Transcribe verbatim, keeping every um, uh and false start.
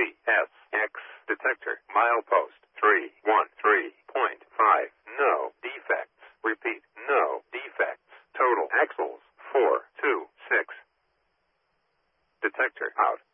C S X detector milepost three one three point five. No defects. Repeat, no defects. Total axles four two six. Detector out.